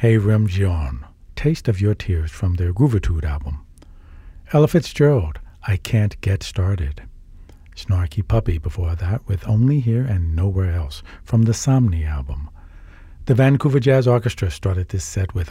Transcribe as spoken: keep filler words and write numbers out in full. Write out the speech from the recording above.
Hey Rim John, Taste of Your Tears from their Groovitude album. Ella Fitzgerald, I Can't Get Started. Snarky Puppy before that with Only Here and Nowhere Else from the Somni album. The Vancouver Jazz Orchestra started this set with